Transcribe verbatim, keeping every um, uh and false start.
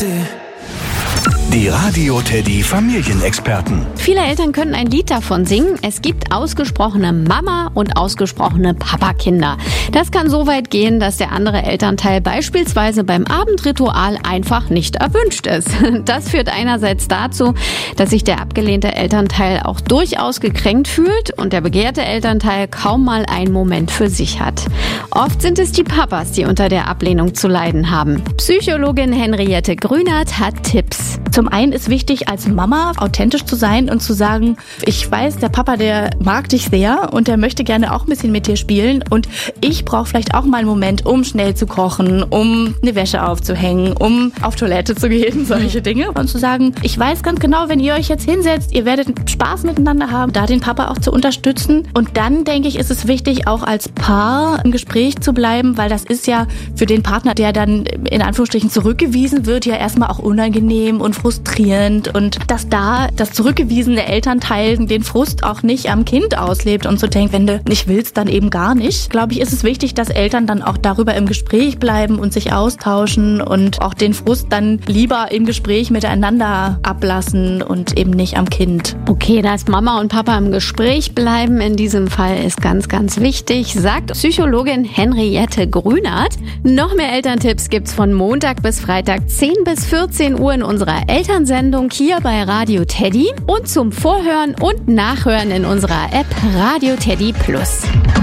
Teddy. Die Radio Teddy Familienexperten. Viele Eltern können ein Lied davon singen. Es gibt ausgesprochene Mama- und ausgesprochene Papakinder. Das kann so weit gehen, dass der andere Elternteil beispielsweise beim Abendritual einfach nicht erwünscht ist. Das führt einerseits dazu, dass sich der abgelehnte Elternteil auch durchaus gekränkt fühlt und der begehrte Elternteil kaum mal einen Moment für sich hat. Oft sind es die Papas, die unter der Ablehnung zu leiden haben. Psychologin Henriette Grünert hat Tipps. Zum einen ist wichtig, als Mama authentisch zu sein und zu sagen, ich weiß, der Papa, der mag dich sehr und der möchte gerne auch ein bisschen mit dir spielen und ich brauche vielleicht auch mal einen Moment, um schnell zu kochen, um eine Wäsche aufzuhängen, um auf Toilette zu gehen, solche Dinge. Und zu sagen, ich weiß ganz genau, wenn ihr euch jetzt hinsetzt, ihr werdet Spaß miteinander haben, da den Papa auch zu unterstützen. Und dann, denke ich, ist es wichtig, auch als Paar im Gespräch zu bleiben, weil das ist ja für den Partner, der dann in Anführungsstrichen zurückgewiesen wird, ja erstmal auch unangenehm und frustrierend und dass da das zurückgewiesene Elternteil den Frust auch nicht am Kind auslebt und so denkt, wenn du nicht willst, dann eben gar nicht. Glaube ich, ist es wichtig, dass Eltern dann auch darüber im Gespräch bleiben und sich austauschen und auch den Frust dann lieber im Gespräch miteinander ablassen und eben nicht am Kind. Okay, dass Mama und Papa im Gespräch bleiben in diesem Fall ist ganz, ganz wichtig, sagt Psychologin Henriette Grünert. Noch mehr Elterntipps gibt's von Montag bis Freitag zehn bis vierzehn Uhr in unserer Elternsendung hier bei Radio Teddy und zum Vorhören und Nachhören in unserer App Radio Teddy Plus.